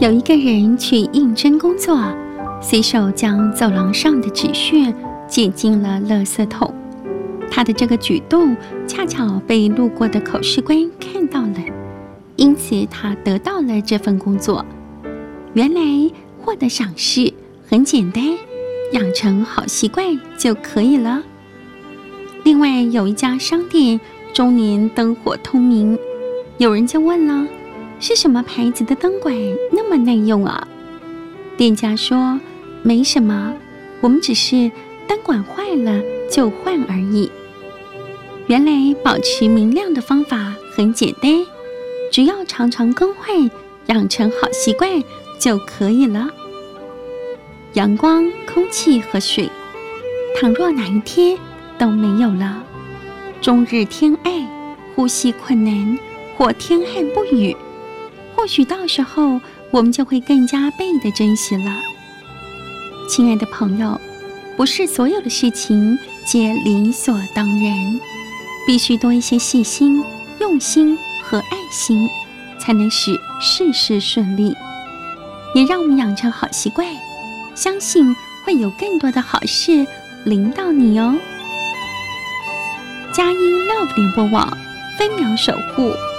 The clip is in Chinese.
有一个人去应征工作，随手将走廊上的纸屑捡进了垃圾桶。他的这个举动恰巧被路过的口试官看到了，因此他得到了这份工作。原来获得赏识很简单，养成好习惯就可以了。另外有一家商店终年灯火通明，有人就问了，是什么牌子的灯管那么耐用啊？店家说，没什么，我们只是灯管坏了就换而已。原来保持明亮的方法很简单，只要常常更换，养成好习惯就可以了。阳光、空气和水，倘若哪一天都没有了，终日天暗，呼吸困难，或天旱不雨，或许到时候我们就会更加倍的珍惜了。亲爱的朋友，不是所有的事情皆理所当然，必须多一些细心、用心和爱心，才能使事事顺利。也让我们养成好习惯，相信会有更多的好事临到你哦。佳音 Love 联播网，分秒守护